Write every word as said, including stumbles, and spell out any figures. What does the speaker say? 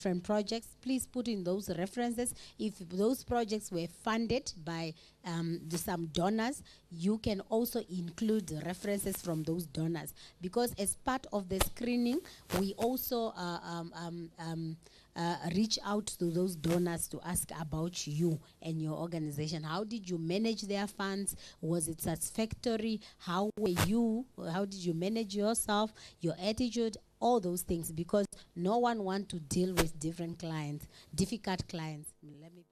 different projects, please put in those references. If those projects were funded by um, the, some donors, you can also include the references from those donors, because as part of the screening, we also uh, um, um, um, uh, reach out to those donors to ask about you and your organization. How did you manage their funds? Was it satisfactory? How were you? How did you manage yourself, your attitude? All those things, because no one wants to deal with different clients, difficult clients. Let me